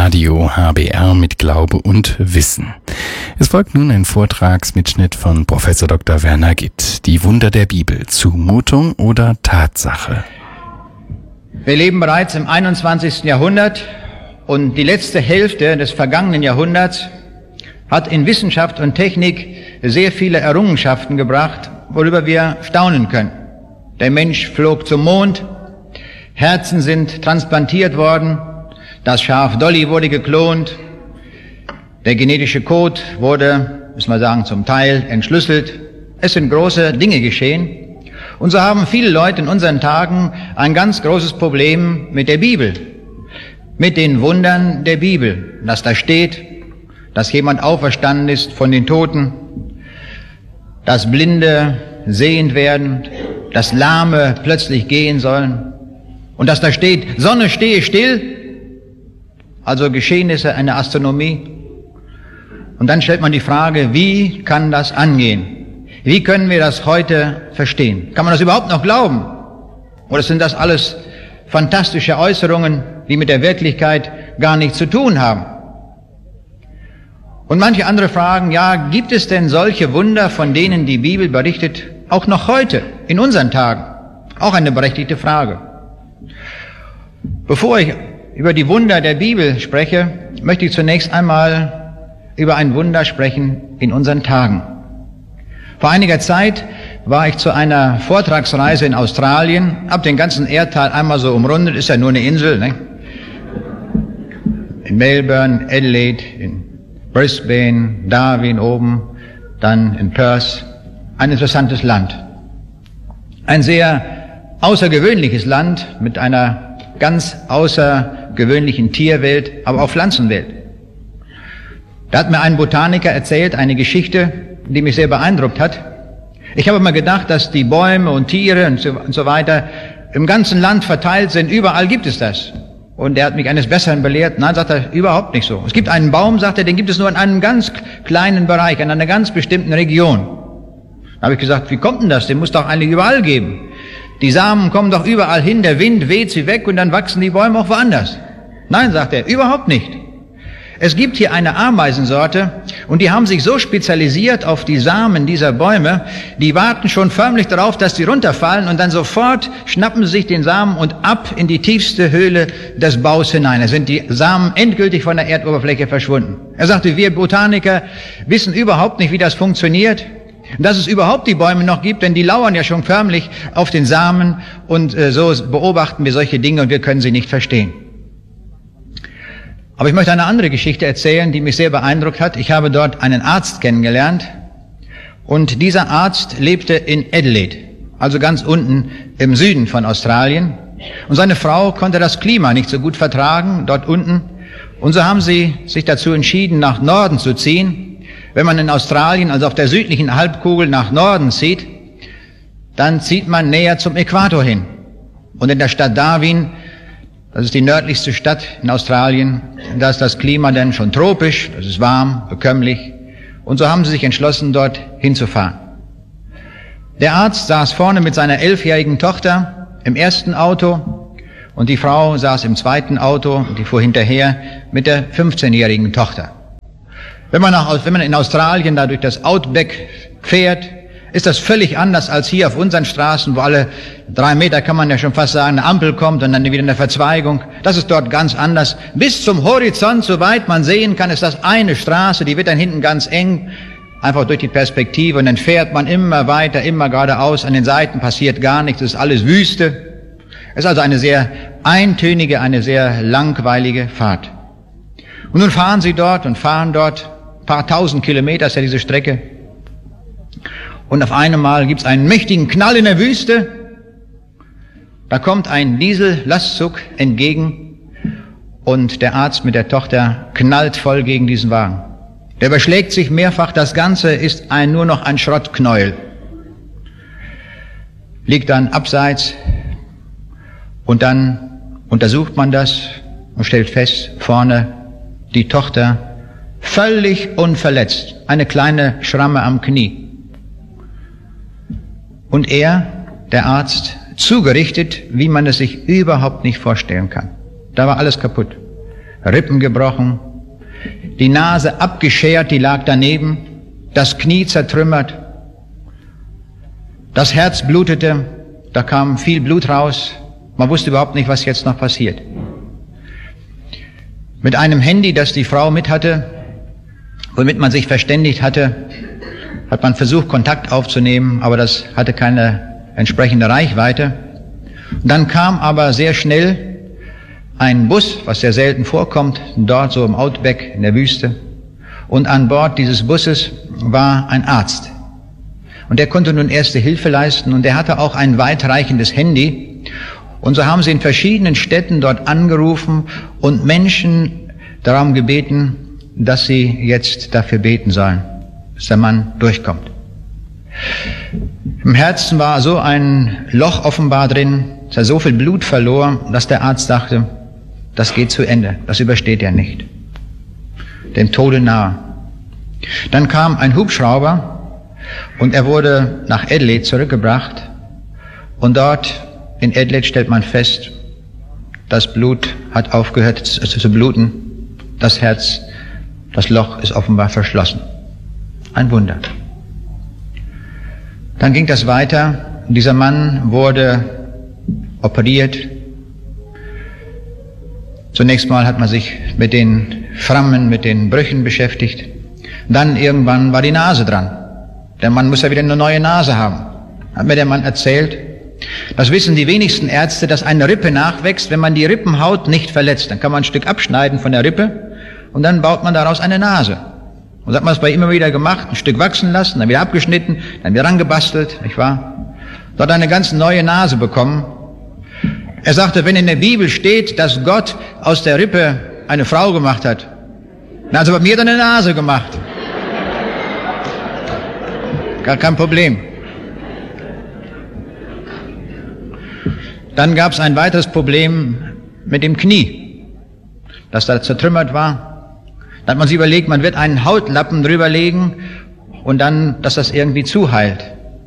Radio HBR mit Glaube und Wissen. Es folgt nun ein Vortragsmitschnitt von Professor Dr. Werner Gitt. Die Wunder der Bibel. Zumutung oder Tatsache? Wir leben bereits im 21. Jahrhundert und die letzte Hälfte des vergangenen Jahrhunderts hat in Wissenschaft und Technik sehr viele Errungenschaften gebracht, worüber wir staunen können. Der Mensch flog zum Mond, Herzen sind transplantiert worden, das Schaf Dolly wurde geklont, der genetische Code wurde, müssen wir sagen, zum Teil entschlüsselt. Es sind große Dinge geschehen. Und so haben viele Leute in unseren Tagen ein ganz großes Problem mit der Bibel, mit den Wundern der Bibel, dass da steht, dass jemand auferstanden ist von den Toten, dass Blinde sehend werden, dass Lahme plötzlich gehen sollen und dass da steht, Sonne stehe still, also Geschehnisse einer Astronomie. Und dann stellt man die Frage, wie kann das angehen? Wie können wir das heute verstehen? Kann man das überhaupt noch glauben? Oder sind das alles fantastische Äußerungen, die mit der Wirklichkeit gar nichts zu tun haben? Und manche andere fragen, ja, gibt es denn solche Wunder, von denen die Bibel berichtet, auch noch heute, in unseren Tagen? Auch eine berechtigte Frage. Bevor ich über die Wunder der Bibel spreche, möchte ich zunächst einmal über ein Wunder sprechen in unseren Tagen. Vor einiger Zeit war ich zu einer Vortragsreise in Australien, hab den ganzen Erdteil einmal so umrundet, ist ja nur eine Insel, ne? In Melbourne, Adelaide, in Brisbane, Darwin oben, dann in Perth. Ein interessantes Land. Ein sehr außergewöhnliches Land mit einer ganz außergewöhnlichen Tierwelt, aber auch Pflanzenwelt. Da hat mir ein Botaniker erzählt, eine Geschichte, die mich sehr beeindruckt hat. Ich habe immer gedacht, dass die Bäume und Tiere und so weiter im ganzen Land verteilt sind. Überall gibt es das. Und er hat mich eines Besseren belehrt. Nein, sagt er, überhaupt nicht so. Es gibt einen Baum, sagt er, den gibt es nur in einem ganz kleinen Bereich, in einer ganz bestimmten Region. Da habe ich gesagt, wie kommt denn das? Den muss doch eigentlich überall geben. Die Samen kommen doch überall hin, der Wind weht sie weg und dann wachsen die Bäume auch woanders. Nein, sagt er, überhaupt nicht. Es gibt hier eine Ameisensorte und die haben sich so spezialisiert auf die Samen dieser Bäume, die warten schon förmlich darauf, dass die runterfallen und dann sofort schnappen sie sich den Samen und ab in die tiefste Höhle des Baus hinein. Da sind die Samen endgültig von der Erdoberfläche verschwunden. Er sagte, wir Botaniker wissen überhaupt nicht, wie das funktioniert. Dass es überhaupt die Bäume noch gibt, denn die lauern ja schon förmlich auf den Samen und so beobachten wir solche Dinge und wir können sie nicht verstehen. Aber ich möchte eine andere Geschichte erzählen, die mich sehr beeindruckt hat. Ich habe dort einen Arzt kennengelernt und dieser Arzt lebte in Adelaide, also ganz unten im Süden von Australien. Und seine Frau konnte das Klima nicht so gut vertragen, dort unten. Und so haben sie sich dazu entschieden, nach Norden zu ziehen. Wenn man in Australien, also auf der südlichen Halbkugel, nach Norden zieht, dann zieht man näher zum Äquator hin. Und in der Stadt Darwin, das ist die nördlichste Stadt in Australien, da ist das Klima dann schon tropisch, das ist warm, bekömmlich. Und so haben sie sich entschlossen, dort hinzufahren. Der Arzt saß vorne mit seiner 11-jährigen Tochter im ersten Auto und die Frau saß im zweiten Auto und die fuhr hinterher mit der 15-jährigen Tochter. Wenn man in Australien da durch das Outback fährt, ist das völlig anders als hier auf unseren Straßen, wo alle 3 Meter, kann man ja schon fast sagen, eine Ampel kommt und dann wieder eine Verzweigung. Das ist dort ganz anders. Bis zum Horizont, soweit man sehen kann, ist das eine Straße, die wird dann hinten ganz eng, einfach durch die Perspektive und dann fährt man immer weiter, immer geradeaus, an den Seiten passiert gar nichts, es ist alles Wüste. Es ist also eine sehr eintönige, eine sehr langweilige Fahrt. Und nun fahren sie dort und fahren dort, ein paar tausend Kilometer ist ja diese Strecke. Und auf einmal gibt es einen mächtigen Knall in der Wüste. Da kommt ein Diesel-Lastzug entgegen und der Arzt mit der Tochter knallt voll gegen diesen Wagen. Der überschlägt sich mehrfach, das Ganze ist nur noch ein Schrottknäuel. Liegt dann abseits und dann untersucht man das und stellt fest, vorne die Tochter völlig unverletzt, eine kleine Schramme am Knie. Und er, der Arzt, zugerichtet, wie man es sich überhaupt nicht vorstellen kann. Da war alles kaputt. Rippen gebrochen, die Nase abgeschert, die lag daneben, das Knie zertrümmert, das Herz blutete, da kam viel Blut raus, man wusste überhaupt nicht, was jetzt noch passiert. Mit einem Handy, das die Frau mit hatte, womit man sich verständigt hatte, hat man versucht, Kontakt aufzunehmen, aber das hatte keine entsprechende Reichweite. Und dann kam aber sehr schnell ein Bus, was sehr selten vorkommt, dort so im Outback in der Wüste. Und an Bord dieses Busses war ein Arzt. Und der konnte nun erste Hilfe leisten und der hatte auch ein weitreichendes Handy. Und so haben sie in verschiedenen Städten dort angerufen und Menschen darum gebeten, dass sie jetzt dafür beten sollen, dass der Mann durchkommt. Im Herzen war so ein Loch offenbar drin, dass er so viel Blut verlor, dass der Arzt dachte, das geht zu Ende, das übersteht er nicht. Dem Tode nahe. Dann kam ein Hubschrauber und er wurde nach Adelaide zurückgebracht und dort in Adelaide stellt man fest, das Blut hat aufgehört zu bluten, das Herz, das Loch ist offenbar verschlossen. Ein Wunder. Dann ging das weiter. Dieser Mann wurde operiert. Zunächst mal hat man sich mit den Frammen, mit den Brüchen beschäftigt. Dann irgendwann war die Nase dran. Der Mann muss ja wieder eine neue Nase haben. Hat mir der Mann erzählt. Das wissen die wenigsten Ärzte, dass eine Rippe nachwächst, wenn man die Rippenhaut nicht verletzt. Dann kann man ein Stück abschneiden von der Rippe und dann baut man daraus eine Nase. Und so hat man es bei ihm immer wieder gemacht, ein Stück wachsen lassen, dann wieder abgeschnitten, dann wieder rangebastelt, nicht wahr? Dort eine ganz neue Nase bekommen. Er sagte, wenn in der Bibel steht, dass Gott aus der Rippe eine Frau gemacht hat, dann hat er bei mir dann eine Nase gemacht. Gar kein Problem. Dann gab es ein weiteres Problem mit dem Knie, das da zertrümmert war. Da hat man sich überlegt, man wird einen Hautlappen drüberlegen und dann, dass das irgendwie zuheilt.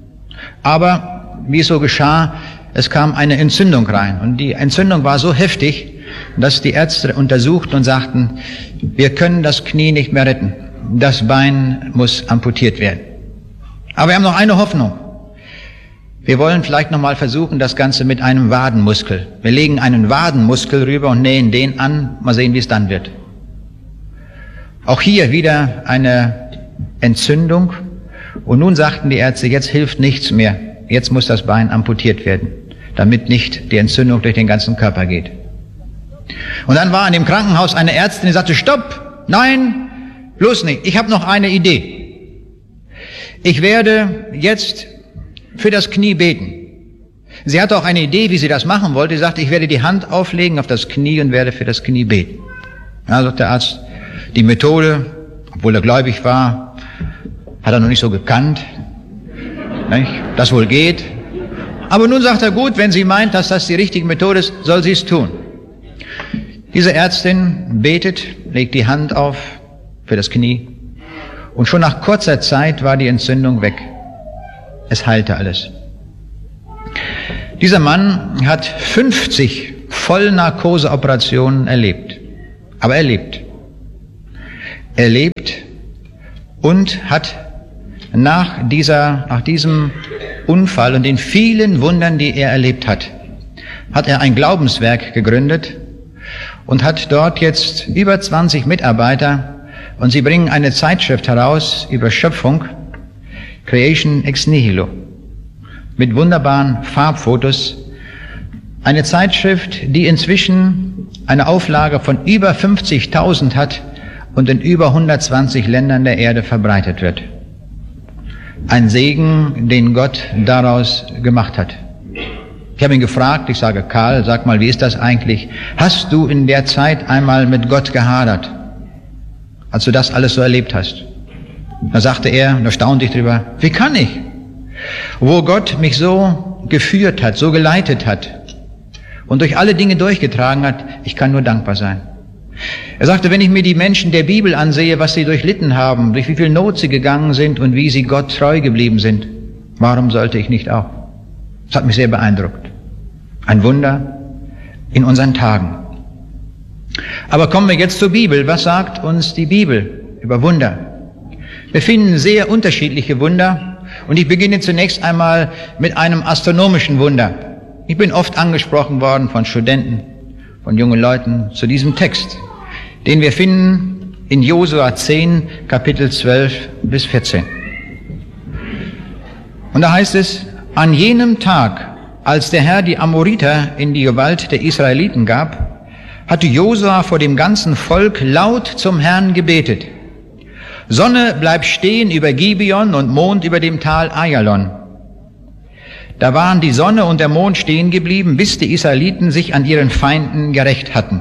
Aber wie es so geschah, es kam eine Entzündung rein. Und die Entzündung war so heftig, dass die Ärzte untersuchten und sagten, wir können das Knie nicht mehr retten. Das Bein muss amputiert werden. Aber wir haben noch eine Hoffnung. Wir wollen vielleicht nochmal versuchen, das Ganze mit einem Wadenmuskel. Wir legen einen Wadenmuskel rüber und nähen den an. Mal sehen, wie es dann wird. Auch hier wieder eine Entzündung. Und nun sagten die Ärzte, jetzt hilft nichts mehr. Jetzt muss das Bein amputiert werden, damit nicht die Entzündung durch den ganzen Körper geht. Und dann war in dem Krankenhaus eine Ärztin, die sagte, stopp, nein, bloß nicht. Ich habe noch eine Idee. Ich werde jetzt für das Knie beten. Sie hatte auch eine Idee, wie sie das machen wollte. Sie sagte, ich werde die Hand auflegen auf das Knie und werde für das Knie beten. Ja, sagt der Arzt, die Methode, obwohl er gläubig war, hat er noch nicht so gekannt, nicht? Das wohl geht. Aber nun sagt er, gut, wenn sie meint, dass das die richtige Methode ist, soll sie es tun. Diese Ärztin betet, legt die Hand auf für das Knie und schon nach kurzer Zeit war die Entzündung weg. Es heilte alles. Dieser Mann hat 50 Vollnarkoseoperationen erlebt. Aber er lebt. Er lebt und hat nach diesem Unfall und den vielen Wundern, die er erlebt hat, hat er ein Glaubenswerk gegründet und hat dort jetzt über 20 Mitarbeiter und sie bringen eine Zeitschrift heraus über Schöpfung, Creation ex nihilo, mit wunderbaren Farbfotos. Eine Zeitschrift, die inzwischen eine Auflage von über 50.000 hat und in über 120 Ländern der Erde verbreitet wird. Ein Segen, den Gott daraus gemacht hat. Ich habe ihn gefragt, ich sage, Karl, sag mal, wie ist das eigentlich? Hast du in der Zeit einmal mit Gott gehadert, als du das alles so erlebt hast? Da sagte er, und da staunte ich drüber, wie kann ich? Wo Gott mich so geführt hat, so geleitet hat und durch alle Dinge durchgetragen hat, ich kann nur dankbar sein. Er sagte, wenn ich mir die Menschen der Bibel ansehe, was sie durchlitten haben, durch wie viel Not sie gegangen sind und wie sie Gott treu geblieben sind, warum sollte ich nicht auch? Das hat mich sehr beeindruckt. Ein Wunder in unseren Tagen. Aber kommen wir jetzt zur Bibel. Was sagt uns die Bibel über Wunder? Wir finden sehr unterschiedliche Wunder und ich beginne zunächst einmal mit einem astronomischen Wunder. Ich bin oft angesprochen worden von Studenten, von jungen Leuten zu diesem Text, den wir finden in Josua 10, Kapitel 12 bis 14. Und da heißt es, an jenem Tag, als der Herr die Amoriter in die Gewalt der Israeliten gab, hatte Josua vor dem ganzen Volk laut zum Herrn gebetet. Sonne, bleib stehen über Gibeon und Mond über dem Tal Ajalon. Da waren die Sonne und der Mond stehen geblieben, bis die Israeliten sich an ihren Feinden gerächt hatten.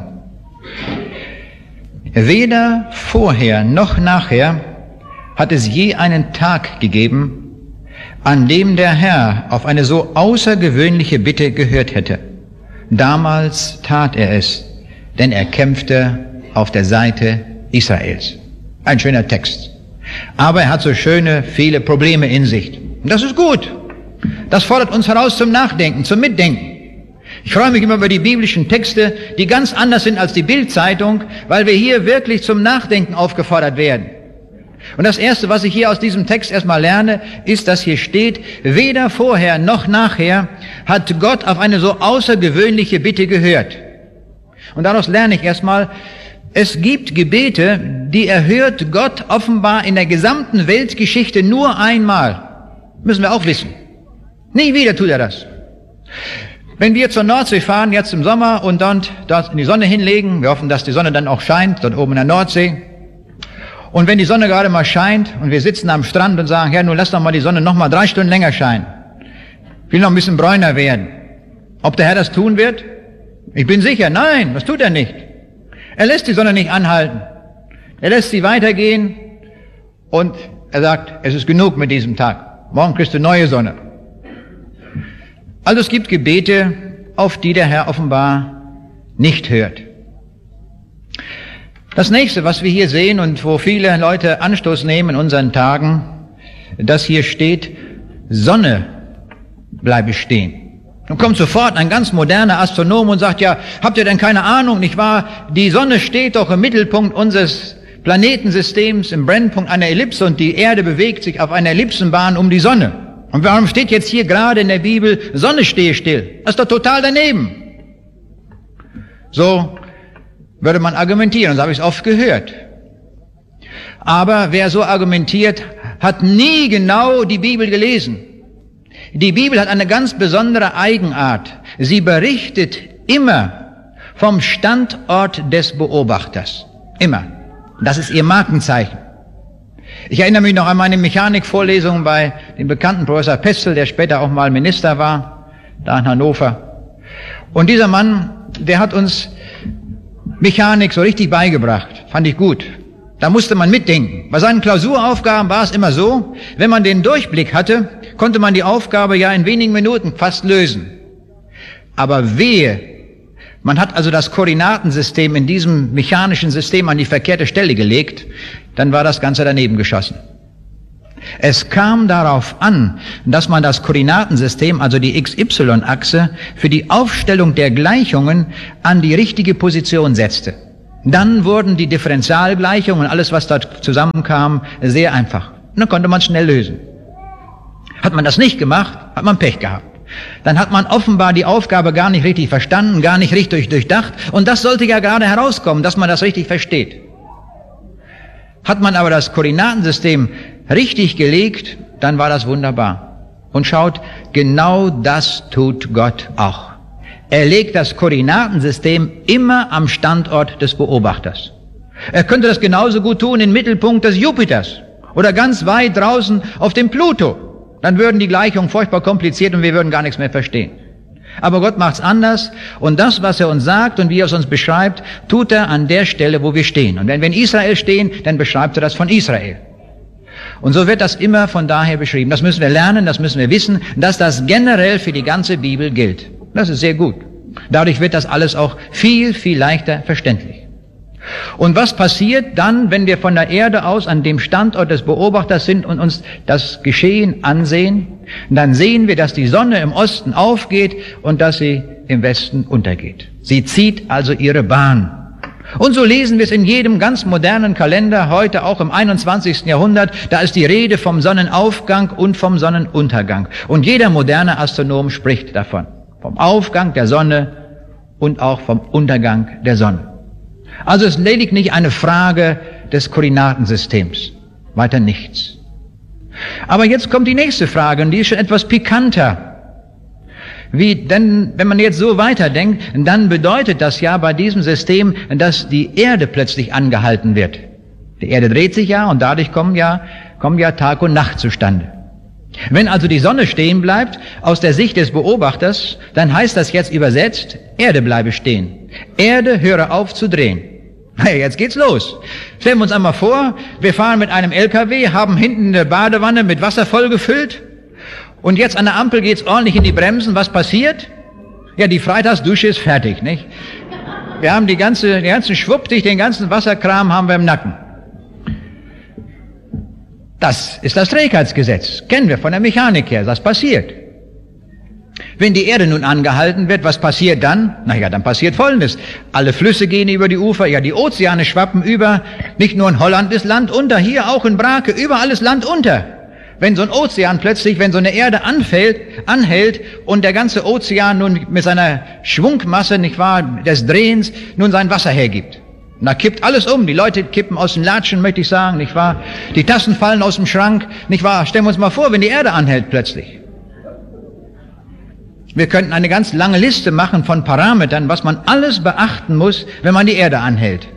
Weder vorher noch nachher hat es je einen Tag gegeben, an dem der Herr auf eine so außergewöhnliche Bitte gehört hätte. Damals tat er es, denn er kämpfte auf der Seite Israels. Ein schöner Text. Aber er hat so schöne, viele Probleme in sich. Und das ist gut. Das fordert uns heraus zum Nachdenken, zum Mitdenken. Ich freue mich immer über die biblischen Texte, die ganz anders sind als die Bild-Zeitung, weil wir hier wirklich zum Nachdenken aufgefordert werden. Und das Erste, was ich hier aus diesem Text erstmal lerne, ist, dass hier steht, weder vorher noch nachher hat Gott auf eine so außergewöhnliche Bitte gehört. Und daraus lerne ich erstmal, es gibt Gebete, die erhört Gott offenbar in der gesamten Weltgeschichte nur einmal. Müssen wir auch wissen. Nie wieder tut er das. Wenn wir zur Nordsee fahren, jetzt im Sommer, und dort in die Sonne hinlegen, wir hoffen, dass die Sonne dann auch scheint, dort oben in der Nordsee. Und wenn die Sonne gerade mal scheint und wir sitzen am Strand und sagen, Herr, nun lass doch mal die Sonne noch mal 3 Stunden länger scheinen. Ich will noch ein bisschen bräuner werden. Ob der Herr das tun wird? Ich bin sicher, nein, das tut er nicht. Er lässt die Sonne nicht anhalten. Er lässt sie weitergehen und er sagt, es ist genug mit diesem Tag. Morgen kriegst du neue Sonne. Also es gibt Gebete, auf die der Herr offenbar nicht hört. Das nächste, was wir hier sehen und wo viele Leute Anstoß nehmen in unseren Tagen, dass hier steht, Sonne bleibe stehen. Dann kommt sofort ein ganz moderner Astronom und sagt, ja, habt ihr denn keine Ahnung, nicht wahr? Die Sonne steht doch im Mittelpunkt unseres Planetensystems, im Brennpunkt einer Ellipse und die Erde bewegt sich auf einer Ellipsenbahn um die Sonne. Und warum steht jetzt hier gerade in der Bibel, Sonne stehe still? Das ist doch total daneben. So würde man argumentieren, und das habe ich oft gehört. Aber wer so argumentiert, hat nie genau die Bibel gelesen. Die Bibel hat eine ganz besondere Eigenart. Sie berichtet immer vom Standort des Beobachters. Immer. Das ist ihr Markenzeichen. Ich erinnere mich noch an meine Mechanikvorlesung bei dem bekannten Professor Pestel, der später auch mal Minister war, da in Hannover. Und dieser Mann, der hat uns Mechanik so richtig beigebracht. Fand ich gut. Da musste man mitdenken. Bei seinen Klausuraufgaben war es immer so, wenn man den Durchblick hatte, konnte man die Aufgabe ja in wenigen Minuten fast lösen. Aber wehe, man hat also das Koordinatensystem in diesem mechanischen System an die verkehrte Stelle gelegt, dann war das Ganze daneben geschossen. Es kam darauf an, dass man das Koordinatensystem, also die XY-Achse, für die Aufstellung der Gleichungen an die richtige Position setzte. Dann wurden die Differentialgleichungen und alles, was dort zusammenkam, sehr einfach. Und dann konnte man es schnell lösen. Hat man das nicht gemacht, hat man Pech gehabt. Dann hat man offenbar die Aufgabe gar nicht richtig verstanden, gar nicht richtig durchdacht. Und das sollte ja gerade herauskommen, dass man das richtig versteht. Hat man aber das Koordinatensystem richtig gelegt, dann war das wunderbar. Und schaut, genau das tut Gott auch. Er legt das Koordinatensystem immer am Standort des Beobachters. Er könnte das genauso gut tun im Mittelpunkt des Jupiters oder ganz weit draußen auf dem Pluto. Dann würden die Gleichungen furchtbar kompliziert und wir würden gar nichts mehr verstehen. Aber Gott macht's anders und das, was er uns sagt und wie er es uns beschreibt, tut er an der Stelle, wo wir stehen. Und wenn wir in Israel stehen, dann beschreibt er das von Israel. Und so wird das immer von daher beschrieben. Das müssen wir lernen, das müssen wir wissen, dass das generell für die ganze Bibel gilt. Das ist sehr gut. Dadurch wird das alles auch viel, viel leichter verständlich. Und was passiert dann, wenn wir von der Erde aus an dem Standort des Beobachters sind und uns das Geschehen ansehen? Dann sehen wir, dass die Sonne im Osten aufgeht und dass sie im Westen untergeht. Sie zieht also ihre Bahn. Und so lesen wir es in jedem ganz modernen Kalender, heute auch im 21. Jahrhundert, da ist die Rede vom Sonnenaufgang und vom Sonnenuntergang. Und jeder moderne Astronom spricht davon. Vom Aufgang der Sonne und auch vom Untergang der Sonne. Also es ist lediglich eine Frage des Koordinatensystems. Weiter nichts. Aber jetzt kommt die nächste Frage, und die ist schon etwas pikanter. Denn wenn man jetzt so weiterdenkt, dann bedeutet das ja bei diesem System, dass die Erde plötzlich angehalten wird. Die Erde dreht sich ja und dadurch kommen ja Tag und Nacht zustande. Wenn also die Sonne stehen bleibt, aus der Sicht des Beobachters, dann heißt das jetzt übersetzt, Erde bleibe stehen. Erde höre auf zu drehen. Hey, jetzt geht's los. Stellen wir uns einmal vor, wir fahren mit einem LKW, haben hinten eine Badewanne mit Wasser vollgefüllt und jetzt an der Ampel geht's ordentlich in die Bremsen. Was passiert? Ja, die Freitagsdusche ist fertig, nicht? Wir haben den ganzen Schwuppdich, den ganzen Wasserkram haben wir im Nacken. Das ist das Trägheitsgesetz. Kennen wir von der Mechanik her. Das passiert. Wenn die Erde nun angehalten wird, was passiert dann? Naja, dann passiert Folgendes. Alle Flüsse gehen über die Ufer, ja, die Ozeane schwappen über. Nicht nur in Holland ist Land unter, hier auch in Brake, überall ist Land unter. Wenn so ein Ozean plötzlich, wenn so eine Erde anhält und der ganze Ozean nun mit seiner Schwungmasse, nicht wahr, des Drehens, nun sein Wasser hergibt. Und da kippt alles um. Die Leute kippen aus den Latschen, möchte ich sagen, nicht wahr? Die Tassen fallen aus dem Schrank, nicht wahr? Stellen wir uns mal vor, wenn die Erde anhält plötzlich. Wir könnten eine ganz lange Liste machen von Parametern, was man alles beachten muss, wenn man die Erde anhält.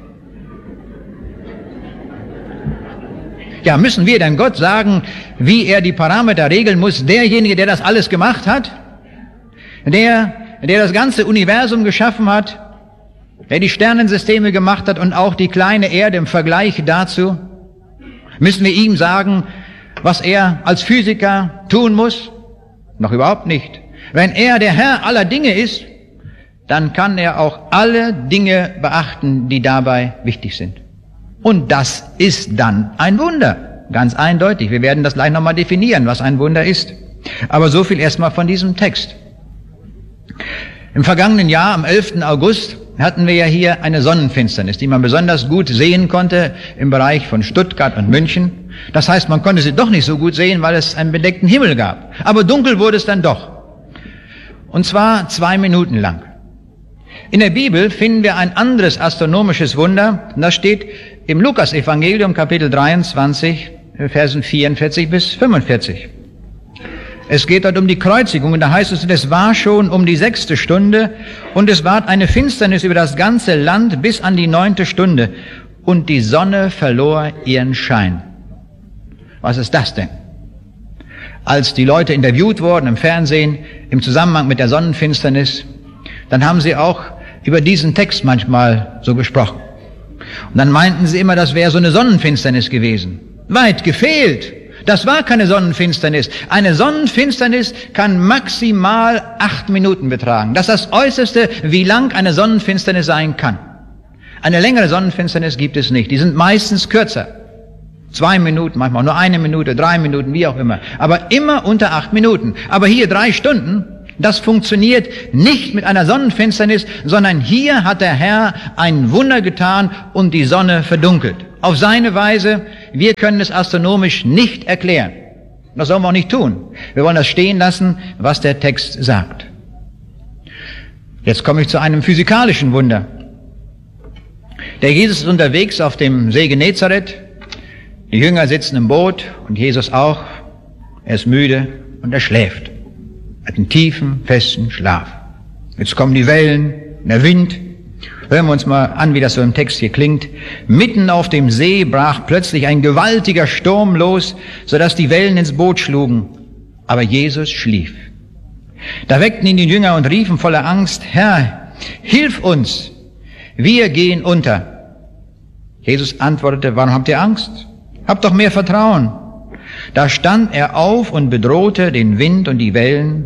Ja, müssen wir denn Gott sagen, wie er die Parameter regeln muss? Derjenige, der das alles gemacht hat, der das ganze Universum geschaffen hat, der die Sternensysteme gemacht hat und auch die kleine Erde im Vergleich dazu, müssen wir ihm sagen, was er als Physiker tun muss? Noch überhaupt nicht. Wenn er der Herr aller Dinge ist, dann kann er auch alle Dinge beachten, die dabei wichtig sind. Und das ist dann ein Wunder, ganz eindeutig. Wir werden das gleich nochmal definieren, was ein Wunder ist. Aber so viel erstmal von diesem Text. Im vergangenen Jahr, am 11. August, hatten wir ja hier eine Sonnenfinsternis, die man besonders gut sehen konnte im Bereich von Stuttgart und München. Das heißt, man konnte sie doch nicht so gut sehen, weil es einen bedeckten Himmel gab. Aber dunkel wurde es dann doch. Und zwar 2 Minuten lang. In der Bibel finden wir ein anderes astronomisches Wunder, und das steht im Lukas-Evangelium, Kapitel 23, Versen 44 bis 45. Es geht dort um die Kreuzigung, und da heißt es, es war schon um die 6. Stunde, und es ward eine Finsternis über das ganze Land bis an die 9. Stunde, und die Sonne verlor ihren Schein. Was ist das denn? Als die Leute interviewt wurden im Fernsehen im Zusammenhang mit der Sonnenfinsternis, dann haben sie auch über diesen Text manchmal so gesprochen. Und dann meinten sie immer, das wäre so eine Sonnenfinsternis gewesen. Weit gefehlt. Das war keine Sonnenfinsternis. Eine Sonnenfinsternis kann maximal 8 Minuten betragen. Das ist das Äußerste, wie lang eine Sonnenfinsternis sein kann. Eine längere Sonnenfinsternis gibt es nicht. Die sind meistens kürzer. 2 Minuten, manchmal nur 1 Minute, 3 Minuten, wie auch immer. Aber immer unter 8 Minuten. Aber hier 3 Stunden, das funktioniert nicht mit einer Sonnenfinsternis, sondern hier hat der Herr ein Wunder getan und die Sonne verdunkelt. Auf seine Weise, wir können es astronomisch nicht erklären. Das sollen wir auch nicht tun. Wir wollen das stehen lassen, was der Text sagt. Jetzt komme ich zu einem physikalischen Wunder. Der Jesus ist unterwegs auf dem See Genezareth. Die Jünger sitzen im Boot und Jesus auch. Er ist müde und er schläft. Er hat einen tiefen, festen Schlaf. Jetzt kommen die Wellen, der Wind. Hören wir uns mal an, wie das so im Text hier klingt. Mitten auf dem See brach plötzlich ein gewaltiger Sturm los, sodass die Wellen ins Boot schlugen. Aber Jesus schlief. Da weckten ihn die Jünger und riefen voller Angst, Herr, hilf uns, wir gehen unter. Jesus antwortete, warum habt ihr Angst? Habt doch mehr Vertrauen. Da stand er auf und bedrohte den Wind und die Wellen.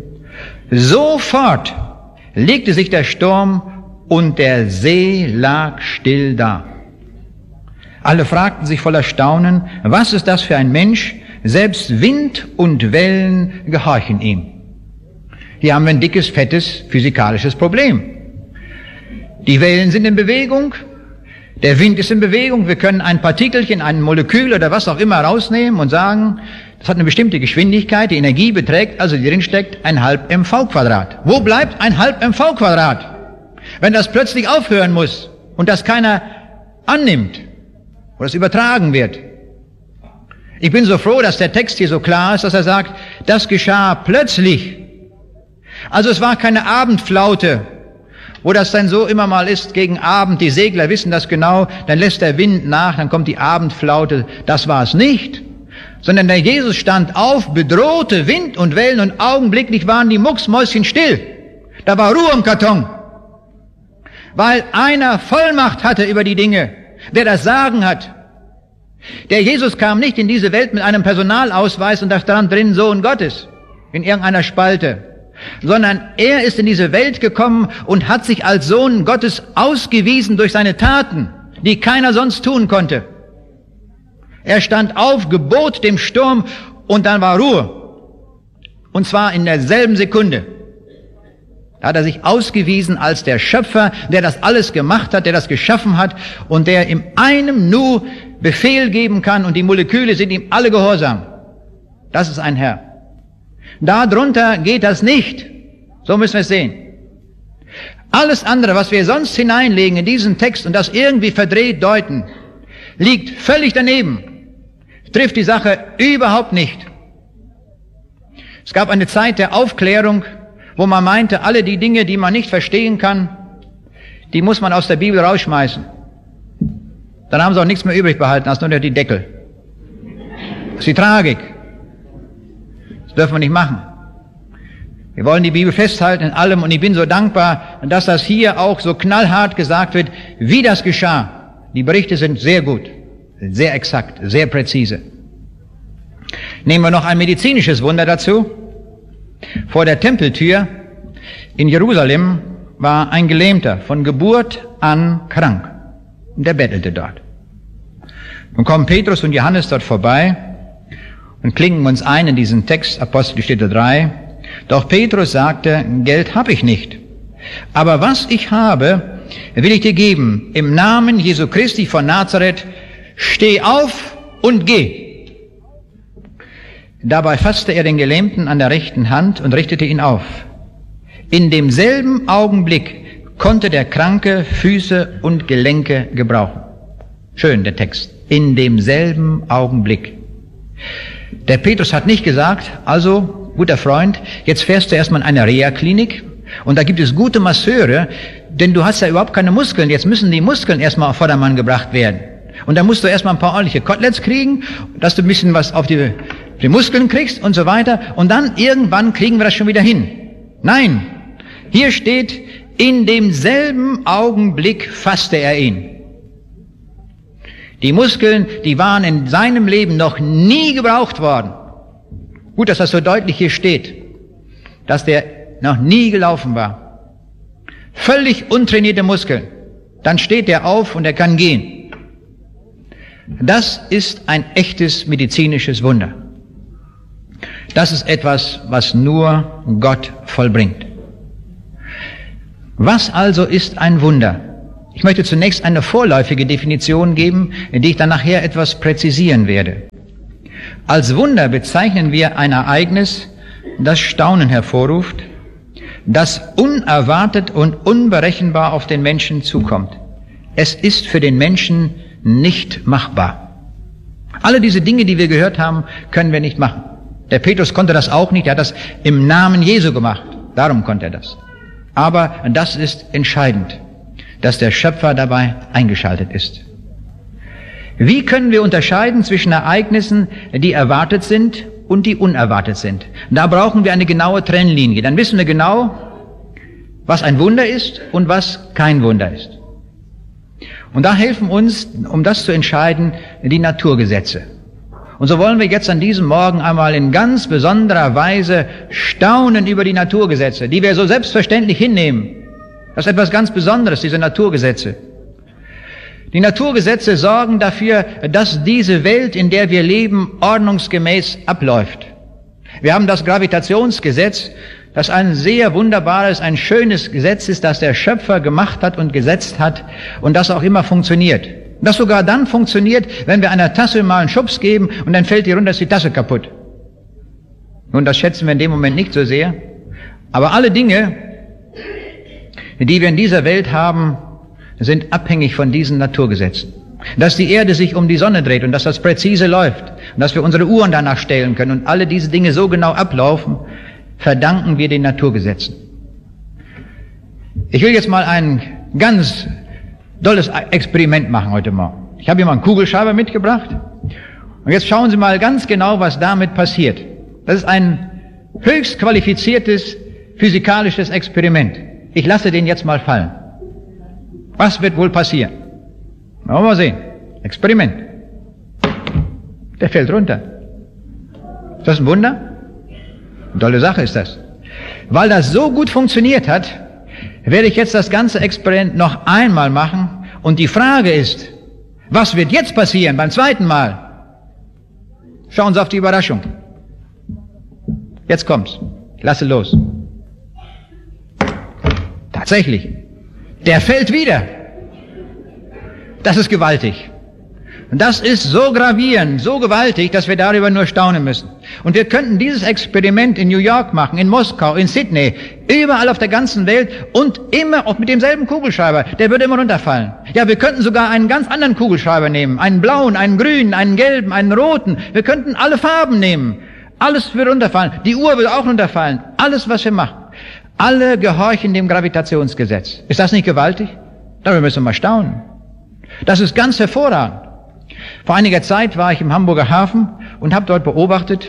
Sofort legte sich der Sturm und der See lag still da. Alle fragten sich voller Staunen, was ist das für ein Mensch? Selbst Wind und Wellen gehorchen ihm. Hier haben wir ein dickes, fettes physikalisches Problem. Die Wellen sind in Bewegung, Der Wind ist in Bewegung. Wir können ein Partikelchen, ein Molekül oder was auch immer rausnehmen und sagen, das hat eine bestimmte Geschwindigkeit. Die Energie beträgt, also die drin steckt, 1/2 mv². Wo bleibt 1/2 mv²? Wenn das plötzlich aufhören muss und das keiner annimmt oder es übertragen wird. Ich bin so froh, dass der Text hier so klar ist, dass er sagt, das geschah plötzlich. Also es war keine Abendflaute, wo das dann so immer mal ist, gegen Abend, die Segler wissen das genau, dann lässt der Wind nach, dann kommt die Abendflaute. Das war es nicht, sondern der Jesus stand auf, bedrohte Wind und Wellen und augenblicklich waren die Mucksmäuschen still. Da war Ruhe im Karton, weil einer Vollmacht hatte über die Dinge, der das Sagen hat. Der Jesus kam nicht in diese Welt mit einem Personalausweis und da stand drin Sohn Gottes in irgendeiner Spalte, sondern er ist in diese Welt gekommen und hat sich als Sohn Gottes ausgewiesen durch seine Taten, die keiner sonst tun konnte. Er stand auf, gebot dem Sturm und dann war Ruhe. Und zwar in derselben Sekunde. Da hat er sich ausgewiesen als der Schöpfer, der das alles gemacht hat, der das geschaffen hat und der in einem Nu Befehl geben kann und die Moleküle sind ihm alle gehorsam. Das ist ein Herr. Darunter geht das nicht. So müssen wir es sehen. Alles andere, was wir sonst hineinlegen in diesen Text und das irgendwie verdreht deuten, liegt völlig daneben. Trifft die Sache überhaupt nicht. Es gab eine Zeit der Aufklärung, wo man meinte, alle die Dinge, die man nicht verstehen kann, die muss man aus der Bibel rausschmeißen. Dann haben sie auch nichts mehr übrig behalten, als nur noch die Deckel. Das ist die Tragik. Das dürfen wir nicht machen. Wir wollen die Bibel festhalten in allem und ich bin so dankbar, dass das hier auch so knallhart gesagt wird, wie das geschah. Die Berichte sind sehr gut, sehr exakt, sehr präzise. Nehmen wir noch ein medizinisches Wunder dazu. Vor der Tempeltür in Jerusalem war ein Gelähmter von Geburt an krank. Und der bettelte dort. Nun kommen Petrus und Johannes dort vorbei und klingen uns ein in diesen Text, Apostelgeschichte 3. Doch Petrus sagte, Geld habe ich nicht. Aber was ich habe, will ich dir geben. Im Namen Jesu Christi von Nazareth, steh auf und geh. Dabei fasste er den Gelähmten an der rechten Hand und richtete ihn auf. In demselben Augenblick konnte der Kranke Füße und Gelenke gebrauchen. Schön, der Text. In demselben Augenblick. Der Petrus hat nicht gesagt, also, guter Freund, jetzt fährst du erstmal in eine Reha-Klinik und da gibt es gute Masseure, denn du hast ja überhaupt keine Muskeln. Jetzt müssen die Muskeln erstmal auf Vordermann gebracht werden. Und da musst du erstmal ein paar ordentliche Koteletts kriegen, dass du ein bisschen was auf die Muskeln kriegst und so weiter. Und dann irgendwann kriegen wir das schon wieder hin. Nein, hier steht, in demselben Augenblick fasste er ihn. Die Muskeln, die waren in seinem Leben noch nie gebraucht worden. Gut, dass das so deutlich hier steht, dass der noch nie gelaufen war. Völlig untrainierte Muskeln. Dann steht er auf und er kann gehen. Das ist ein echtes medizinisches Wunder. Das ist etwas, was nur Gott vollbringt. Was also ist ein Wunder? Ich möchte zunächst eine vorläufige Definition geben, die ich dann nachher etwas präzisieren werde. Als Wunder bezeichnen wir ein Ereignis, das Staunen hervorruft, das unerwartet und unberechenbar auf den Menschen zukommt. Es ist für den Menschen nicht machbar. Alle diese Dinge, die wir gehört haben, können wir nicht machen. Der Petrus konnte das auch nicht, er hat das im Namen Jesu gemacht. Darum konnte er das. Aber das ist entscheidend, dass der Schöpfer dabei eingeschaltet ist. Wie können wir unterscheiden zwischen Ereignissen, die erwartet sind und die unerwartet sind? Da brauchen wir eine genaue Trennlinie. Dann wissen wir genau, was ein Wunder ist und was kein Wunder ist. Und da helfen uns, um das zu entscheiden, die Naturgesetze. Und so wollen wir jetzt an diesem Morgen einmal in ganz besonderer Weise staunen über die Naturgesetze, die wir so selbstverständlich hinnehmen. Das ist etwas ganz Besonderes, diese Naturgesetze. Die Naturgesetze sorgen dafür, dass diese Welt, in der wir leben, ordnungsgemäß abläuft. Wir haben das Gravitationsgesetz, dass ein sehr wunderbares, ein schönes Gesetz ist, das der Schöpfer gemacht hat und gesetzt hat und das auch immer funktioniert. Das sogar dann funktioniert, wenn wir einer Tasse mal einen Schubs geben und dann fällt die runter, ist die Tasse kaputt. Nun, das schätzen wir in dem Moment nicht so sehr. Aber alle Dinge, die wir in dieser Welt haben, sind abhängig von diesen Naturgesetzen. Dass die Erde sich um die Sonne dreht und dass das präzise läuft und dass wir unsere Uhren danach stellen können und alle diese Dinge so genau ablaufen, verdanken wir den Naturgesetzen. Ich will jetzt mal ein ganz dolles Experiment machen heute Morgen. Ich habe hier mal einen Kugelschreiber mitgebracht und jetzt schauen Sie mal ganz genau, was damit passiert. Das ist ein höchst qualifiziertes physikalisches Experiment. Ich lasse den jetzt mal fallen. Was wird wohl passieren? Wollen wir mal sehen. Experiment. Der fällt runter. Ist das ein Wunder? Eine tolle Sache ist das. Weil das so gut funktioniert hat, werde ich jetzt das ganze Experiment noch einmal machen. Und die Frage ist, was wird jetzt passieren beim zweiten Mal? Schauen Sie auf die Überraschung. Jetzt kommt's. Ich lasse los. Tatsächlich. Der fällt wieder. Das ist gewaltig. Und das ist so gravierend, so gewaltig, dass wir darüber nur staunen müssen. Und wir könnten dieses Experiment in New York machen, in Moskau, in Sydney, überall auf der ganzen Welt und immer auch mit demselben Kugelschreiber. Der würde immer runterfallen. Ja, wir könnten sogar einen ganz anderen Kugelschreiber nehmen. Einen blauen, einen grünen, einen gelben, einen roten. Wir könnten alle Farben nehmen. Alles würde runterfallen. Die Uhr würde auch runterfallen. Alles, was wir machen. Alle gehorchen dem Gravitationsgesetz. Ist das nicht gewaltig? Darüber müssen wir mal staunen. Das ist ganz hervorragend. Vor einiger Zeit war ich im Hamburger Hafen und habe dort beobachtet,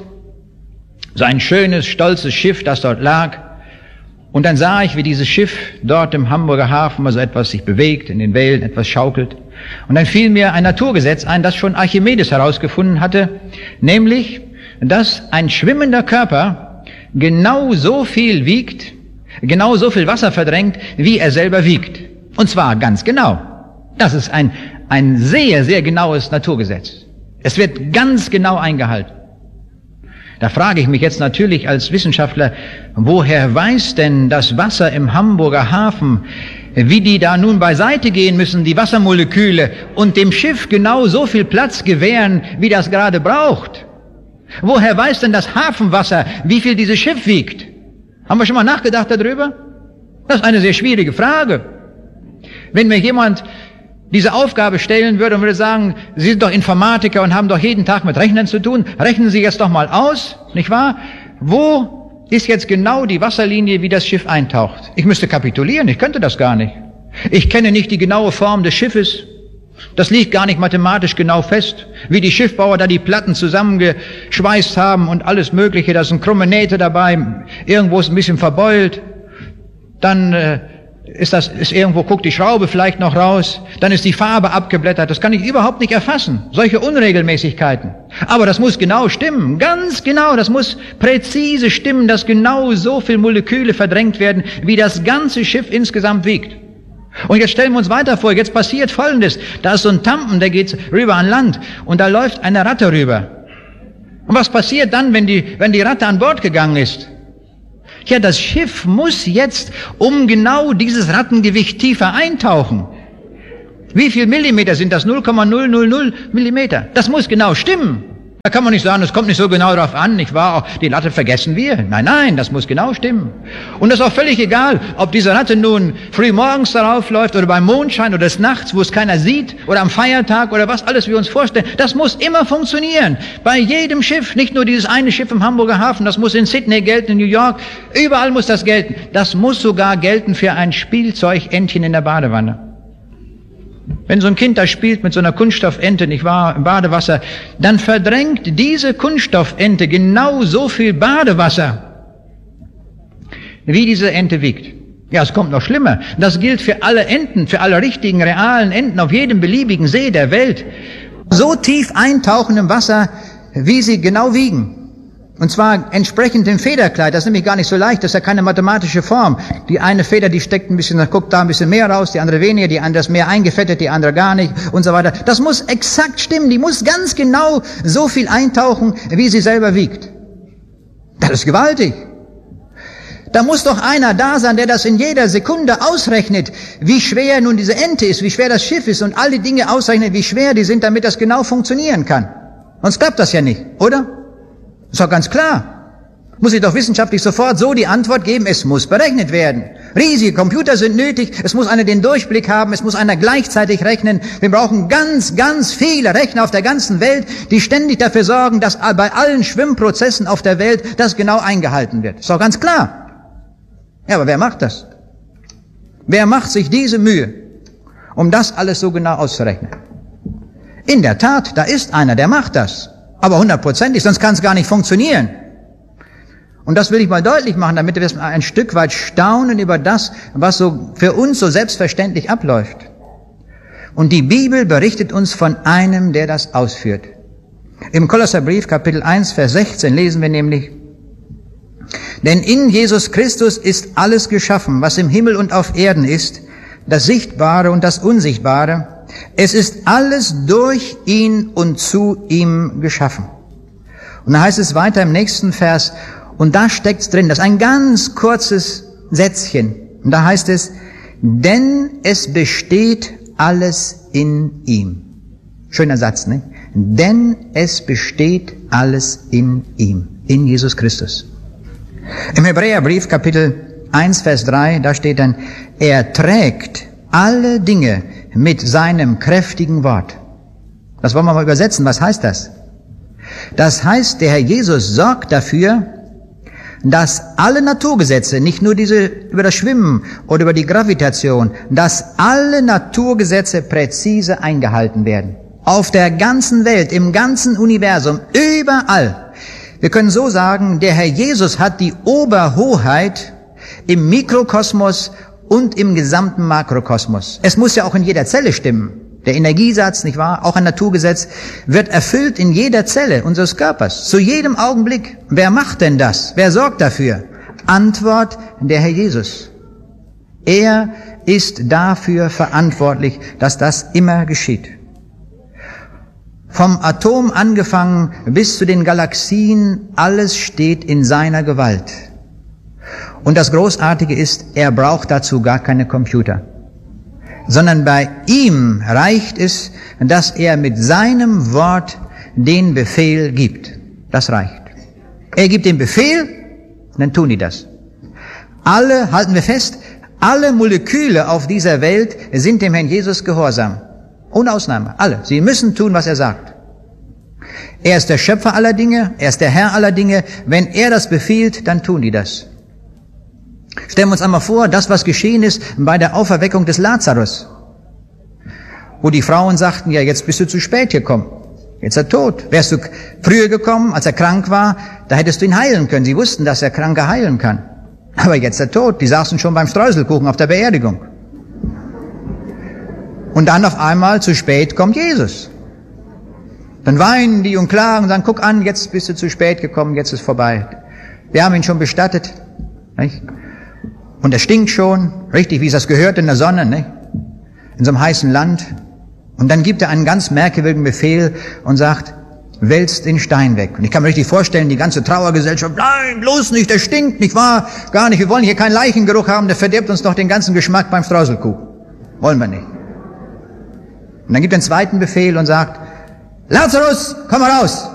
so ein schönes, stolzes Schiff, das dort lag. Und dann sah ich, wie dieses Schiff dort im Hamburger Hafen also etwas sich bewegt, in den Wellen etwas schaukelt. Und dann fiel mir ein Naturgesetz ein, das schon Archimedes herausgefunden hatte, nämlich, dass ein schwimmender Körper genau so viel wiegt, genau so viel Wasser verdrängt, wie er selber wiegt. Und zwar ganz genau. Das ist ein sehr, sehr genaues Naturgesetz. Es wird ganz genau eingehalten. Da frage ich mich jetzt natürlich als Wissenschaftler, woher weiß denn das Wasser im Hamburger Hafen, wie die da nun beiseite gehen müssen, die Wassermoleküle, und dem Schiff genau so viel Platz gewähren, wie das gerade braucht? Woher weiß denn das Hafenwasser, wie viel dieses Schiff wiegt? Haben wir schon mal nachgedacht darüber? Das ist eine sehr schwierige Frage. Wenn mir jemand diese Aufgabe stellen würde und würde sagen, Sie sind doch Informatiker und haben doch jeden Tag mit Rechnern zu tun, rechnen Sie jetzt doch mal aus, nicht wahr? Wo ist jetzt genau die Wasserlinie, wie das Schiff eintaucht? Ich müsste kapitulieren, ich könnte das gar nicht. Ich kenne nicht die genaue Form des Schiffes. Das liegt gar nicht mathematisch genau fest, wie die Schiffbauer da die Platten zusammengeschweißt haben und alles Mögliche, da sind krumme Nähte dabei, irgendwo ist ein bisschen verbeult, dann ist irgendwo, guckt die Schraube vielleicht noch raus, dann ist die Farbe abgeblättert, das kann ich überhaupt nicht erfassen, solche Unregelmäßigkeiten. Aber das muss genau stimmen, ganz genau, das muss präzise stimmen, dass genau so viel Moleküle verdrängt werden, wie das ganze Schiff insgesamt wiegt. Und jetzt stellen wir uns weiter vor, jetzt passiert Folgendes, da ist so ein Tampen, der geht rüber an Land und da läuft eine Ratte rüber. Und was passiert dann, wenn die Ratte an Bord gegangen ist? Ja, das Schiff muss jetzt um genau dieses Rattengewicht tiefer eintauchen. Wie viel Millimeter sind das? 0,000 Millimeter. Das muss genau stimmen. Da kann man nicht sagen, es kommt nicht so genau drauf an, nicht wahr? Die Latte vergessen wir. Nein, das muss genau stimmen. Und es ist auch völlig egal, ob diese Ratte nun früh morgens darauf läuft oder beim Mondschein oder des Nachts, wo es keiner sieht, oder am Feiertag oder was alles wir uns vorstellen. Das muss immer funktionieren. Bei jedem Schiff, nicht nur dieses eine Schiff im Hamburger Hafen, das muss in Sydney gelten, in New York, überall muss das gelten. Das muss sogar gelten für ein Spielzeugentchen in der Badewanne. Wenn so ein Kind da spielt mit so einer Kunststoffente, nicht wahr, im Badewasser, dann verdrängt diese Kunststoffente genau so viel Badewasser, wie diese Ente wiegt. Ja, es kommt noch schlimmer. Das gilt für alle Enten, für alle richtigen, realen Enten auf jedem beliebigen See der Welt. So tief eintauchen im Wasser, wie sie genau wiegen. Und zwar entsprechend dem Federkleid. Das ist nämlich gar nicht so leicht, das ist ja keine mathematische Form. Die eine Feder, die steckt ein bisschen, guckt da ein bisschen mehr raus, die andere weniger, die andere ist mehr eingefettet, die andere gar nicht und so weiter. Das muss exakt stimmen, die muss ganz genau so viel eintauchen, wie sie selber wiegt. Das ist gewaltig. Da muss doch einer da sein, der das in jeder Sekunde ausrechnet, wie schwer nun diese Ente ist, wie schwer das Schiff ist und all die Dinge ausrechnet, wie schwer die sind, damit das genau funktionieren kann. Sonst klappt das ja nicht, oder? Ist doch ganz klar. Muss ich doch wissenschaftlich sofort so die Antwort geben, es muss berechnet werden. Riesige Computer sind nötig, es muss einer den Durchblick haben, es muss einer gleichzeitig rechnen. Wir brauchen ganz, ganz viele Rechner auf der ganzen Welt, die ständig dafür sorgen, dass bei allen Schwimmprozessen auf der Welt das genau eingehalten wird. Ist doch ganz klar. Ja, aber wer macht das? Wer macht sich diese Mühe, um das alles so genau auszurechnen? In der Tat, da ist einer, der macht das. Aber 100%, sonst kann es gar nicht funktionieren. Und das will ich mal deutlich machen, damit wir ein Stück weit staunen über das, was so für uns so selbstverständlich abläuft. Und die Bibel berichtet uns von einem, der das ausführt. Im Kolosserbrief, Kapitel 1, Vers 16 lesen wir nämlich: Denn in Jesus Christus ist alles geschaffen, was im Himmel und auf Erden ist, das Sichtbare und das Unsichtbare. Es ist alles durch ihn und zu ihm geschaffen. Und da heißt es weiter im nächsten Vers, und da steckt's drin, das ist ein ganz kurzes Sätzchen. Und da heißt es, denn es besteht alles in ihm. Schöner Satz, ne? Denn es besteht alles in ihm, in Jesus Christus. Im Hebräerbrief, Kapitel 1, Vers 3, da steht dann, er trägt alle Dinge mit seinem kräftigen Wort. Das wollen wir mal übersetzen. Was heißt das? Das heißt, der Herr Jesus sorgt dafür, dass alle Naturgesetze, nicht nur diese über das Schwimmen oder über die Gravitation, dass alle Naturgesetze präzise eingehalten werden. Auf der ganzen Welt, im ganzen Universum, überall. Wir können so sagen, der Herr Jesus hat die Oberhoheit im Mikrokosmos und im gesamten Makrokosmos. Es muss ja auch in jeder Zelle stimmen. Der Energiesatz, nicht wahr, auch ein Naturgesetz, wird erfüllt in jeder Zelle unseres Körpers, zu jedem Augenblick. Wer macht denn das? Wer sorgt dafür? Antwort, der Herr Jesus. Er ist dafür verantwortlich, dass das immer geschieht. Vom Atom angefangen bis zu den Galaxien, alles steht in seiner Gewalt. Und das Großartige ist, er braucht dazu gar keine Computer. Sondern bei ihm reicht es, dass er mit seinem Wort den Befehl gibt. Das reicht. Er gibt den Befehl, dann tun die das. Alle, halten wir fest, alle Moleküle auf dieser Welt sind dem Herrn Jesus gehorsam. Ohne Ausnahme. Alle. Sie müssen tun, was er sagt. Er ist der Schöpfer aller Dinge, er ist der Herr aller Dinge. Wenn er das befiehlt, dann tun die das. Stellen wir uns einmal vor, das, was geschehen ist bei der Auferweckung des Lazarus, wo die Frauen sagten, ja, jetzt bist du zu spät gekommen, jetzt ist er tot. Wärst du früher gekommen, als er krank war, da hättest du ihn heilen können. Sie wussten, dass er Kranke heilen kann. Aber jetzt ist er tot. Die saßen schon beim Streuselkuchen auf der Beerdigung. Und dann auf einmal, zu spät, kommt Jesus. Dann weinen die und klagen und sagen, guck an, jetzt bist du zu spät gekommen, jetzt ist vorbei. Wir haben ihn schon bestattet. Nicht? Und er stinkt schon, richtig, wie es das gehört in der Sonne, ne? In so einem heißen Land. Und dann gibt er einen ganz merkwürdigen Befehl und sagt, wälzt den Stein weg. Und ich kann mir richtig vorstellen, die ganze Trauergesellschaft, nein, bloß nicht, der stinkt, nicht wahr? Gar nicht, wir wollen hier keinen Leichengeruch haben, der verdirbt uns doch den ganzen Geschmack beim Streuselkuchen. Wollen wir nicht. Und dann gibt er einen zweiten Befehl und sagt, Lazarus, komm mal raus!